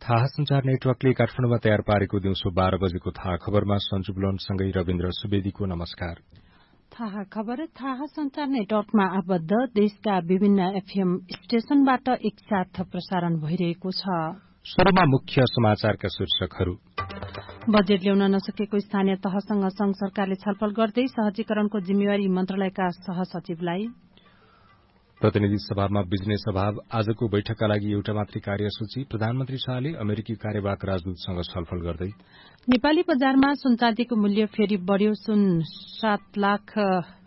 थाहा संचार नेटवर्कले काठमाडौँमा तयार पारेको दिउँसो 12 बजेको थाहा खबरमा सञ्जु बुलनसँगै रविन्द्र सुवेदीको नमस्कार। थाहा खबर थाहा संचार नेटवर्कमा आबद्ध देशका विभिन्न एफएम स्टेशनबाट एकसाथ प्रसारण भइरहेको छ। सुरुमा मुख्य समाचारका शीर्षकहरू। बजेट ल्याउन नसकेको स्थानीय तहसँग संघ सरकारले छलफल गर्दै सहजीकरणको जिम्मेवारी मन्त्रालयका सहसचिवलाई। प्रतिनिधि सभामा बिजनेस अभाव आजको बैठकका लागि एउटा मात्रै कार्यसूची। प्रधानमन्त्री शाहले अमेरिकी कार्यवाहक राजदूतसँग छलफल गर्दै। नेपाली बजारमा सुन चाँदीको मूल्य फेरि बढ़्यो। सुन 7 लाख